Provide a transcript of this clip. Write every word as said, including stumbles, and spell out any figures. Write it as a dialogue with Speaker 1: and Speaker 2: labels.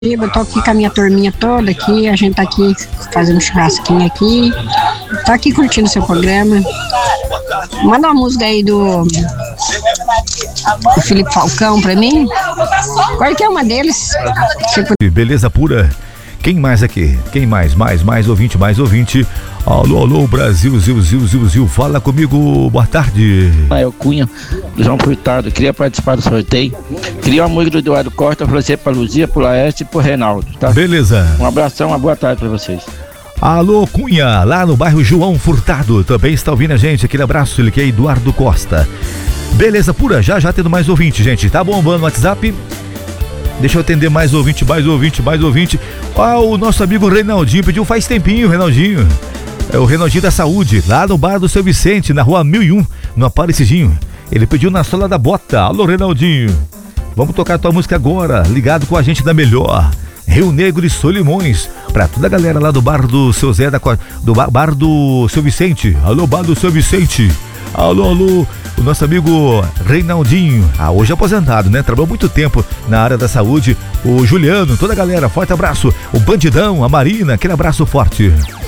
Speaker 1: Eu tô aqui com a minha turminha toda aqui, a gente tá aqui fazendo um churrasquinho aqui, tá aqui curtindo seu programa. Manda uma música aí do, do Felipe Falcão pra mim, qualquer uma deles.
Speaker 2: Beleza pura. Quem mais aqui? Quem mais? Mais, mais ouvinte, mais ouvinte. Alô, alô, Brasil, Zil, Zil, Zil, Zil. Fala comigo, boa tarde.
Speaker 3: Rafael Cunha, do João Furtado. Queria participar do sorteio. Queria uma música do Eduardo Costa, oferecer pra Luzia, pro Laércio e pro Reinaldo, tá?
Speaker 2: Beleza.
Speaker 3: Um abração, uma boa tarde pra vocês.
Speaker 2: Alô, Cunha, lá no bairro João Furtado. Também está ouvindo a gente. Aquele abraço, ele que é Eduardo Costa. Beleza pura, já já tendo mais ouvinte, gente. Tá bombando o WhatsApp. Deixa eu atender mais ouvinte, mais ouvinte, mais ouvinte. Ah, o nosso amigo Reinaldinho pediu faz tempinho, Reinaldinho. É o Reinaldinho da Saúde, lá no bar do Seu Vicente, na rua mil e um, no Aparecidinho. Ele pediu na sola da bota. Alô, Reinaldinho. Vamos tocar tua música agora, ligado com a gente da melhor. Rio Negro e Solimões, pra toda a galera lá do bar do Seu Zé, da, do bar, bar do Seu Vicente. Alô, bar do Seu Vicente. Alô, alô, o nosso amigo Reinaldinho, ah, hoje aposentado, né? Trabalhou muito tempo na área da saúde. O Juliano, toda a galera, forte abraço. O Bandidão, a Marina, aquele abraço forte.